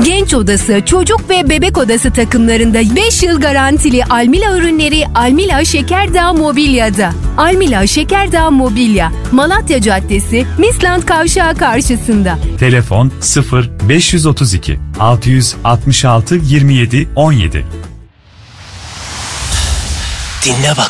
Genç odası, çocuk ve bebek odası takımlarında 5 yıl garantili Almila ürünleri Almila Şekerdağ Mobilya'da. Almila Şekerdağ Mobilya, Malatya Caddesi, Misland Kavşağı karşısında. Telefon 0 532 666 27 17. Dinle bak.